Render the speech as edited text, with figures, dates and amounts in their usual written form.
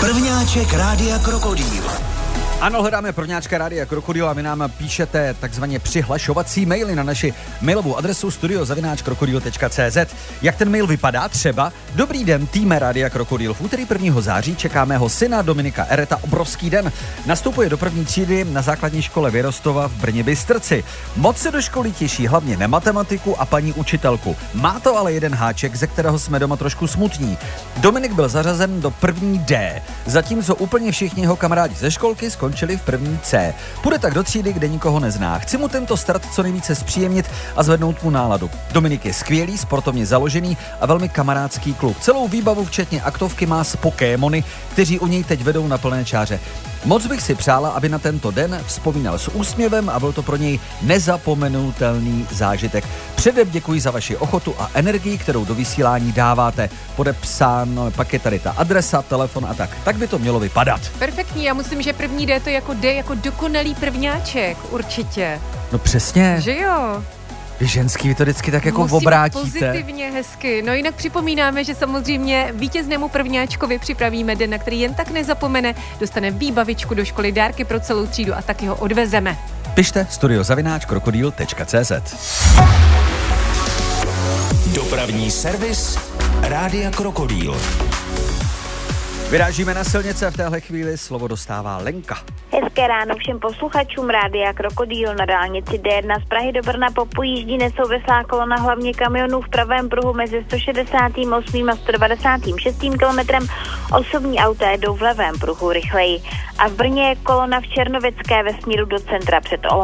Prvňáček Rádia Krokodýl. Ano, hledáme prvňáčka Rádia Krokodýl a vy nám píšete takzvaně přihlašovací maily na naši mailovou adresu studio@krokodýl.cz. Jak ten mail vypadá? Třeba: Dobrý den, týme Rádia Krokodýl. V úterý 1. září čeká mého syna Dominika Ereta obrovský den. Nastupuje do první třídy na základní škole Věrostova v Brně Bystrci. Moc se do školy těší hlavně na matematiku a paní učitelku. Má to ale jeden háček, ze kterého jsme doma trošku smutní. Dominik byl zařazen do první D, zatímco úplně všichni jeho kamarádi ze školky skončili v první C. Půjde tak do třídy, kde nikoho nezná. Chci mu tento start co nejvíce zpříjemnit a zvednout mu náladu. Dominik je skvělý, sportovně založený a velmi kamarádský kluk. Celou výbavu včetně aktovky má s Pokémony, kteří u něj teď vedou na plné čáře. Moc bych si přála, aby na tento den vzpomínal s úsměvem a byl to pro něj nezapomenutelný zážitek. Předem děkuji za vaši ochotu a energii, kterou do vysílání dáváte. Podepsáno, pak je tady ta adresa, telefon a tak. Tak by to mělo vypadat. Perfektní, já myslím, že první D to jako D, jako dokonalý prvňáček, určitě. No přesně. Že jo? Vy ženský, vy to vždycky tak jako musíme obrátíte. Pozitivně, hezky. No jinak připomínáme, že samozřejmě vítěznému prvňáčkovi připravíme den, na který jen tak nezapomene, dostane výbavičku do školy, dárky pro celou třídu a taky ho odvezeme. Pište studio@krokodýl.cz. Dopravní servis Rádia Krokodýl. Vyrážíme na silnice, v téhle chvíli slovo dostává Lenka. Hezké ráno všem posluchačům Rádia Krokodýl. Na dálnici D1 z Prahy do Brna popojíždí nesouvislá kolona hlavně kamionů v pravém pruhu mezi 168. a 196. kilometrem. Osobní auta jedou v levém pruhu rychleji. A v Brně je kolona v Černovické ve směru do centra před Olomoucí.